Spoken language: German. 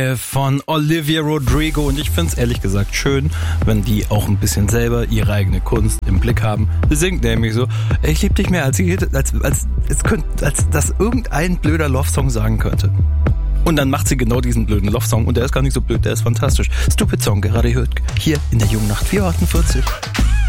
von Olivia Rodrigo und ich find's ehrlich gesagt schön, wenn die auch ein bisschen selber ihre eigene Kunst im Blick haben. Sie singt nämlich so, ich lieb dich mehr als das irgendein blöder Love-Song sagen könnte. Und dann macht sie genau diesen blöden Love-Song und der ist gar nicht so blöd, der ist fantastisch. Stupid Song, gerade hört hier in der Jungen Nacht 4:48.